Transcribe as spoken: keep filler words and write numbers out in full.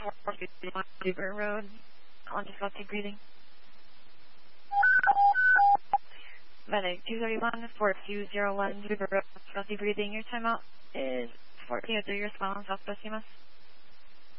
four two one River Road on difficulty breathing. Medic two thirty-one four two zero one River Road difficulty breathing. Your timeout is fourteen oh three response. Southwest U M S.